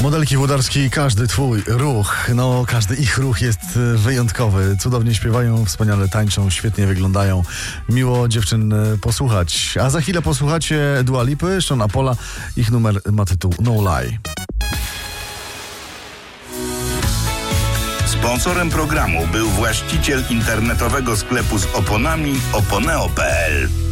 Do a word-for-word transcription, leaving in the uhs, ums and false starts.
Modelki Włodarski, każdy twój ruch, no każdy ich ruch jest wyjątkowy. Cudownie śpiewają, wspaniale tańczą, świetnie wyglądają. Miło dziewczyn posłuchać. A za chwilę posłuchacie Dua Lipy, Seana Paula. Ich numer ma tytuł No Lie. Sponsorem programu był właściciel internetowego sklepu z oponami oponeo kropka pe el.